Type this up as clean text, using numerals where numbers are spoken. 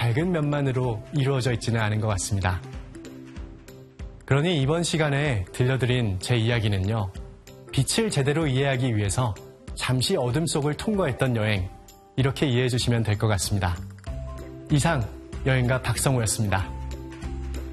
밝은 면만으로 이루어져 있지는 않은 것 같습니다. 그러니 이번 시간에 들려드린 제 이야기는요, 빛을 제대로 이해하기 위해서 잠시 어둠 속을 통과했던 여행, 이렇게 이해해 주시면 될 것 같습니다. 이상 여행가 박성우였습니다.